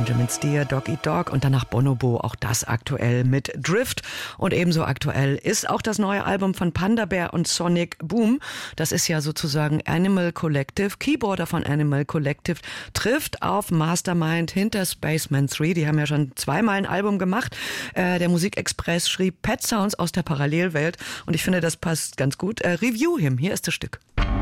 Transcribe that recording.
Benjamin Steer, Dog Eat Dog und danach Bonobo, auch das aktuell mit Drift. Und ebenso aktuell ist auch das neue Album von Panda Bear und Sonic Boom. Das ist ja sozusagen Animal Collective. Keyboarder von Animal Collective trifft auf Mastermind hinter Spaceman 3. Die haben ja schon zweimal ein Album gemacht. Der Musikexpress schrieb Pet Sounds aus der Parallelwelt und ich finde, das passt ganz gut. Review Him, hier ist das Stück.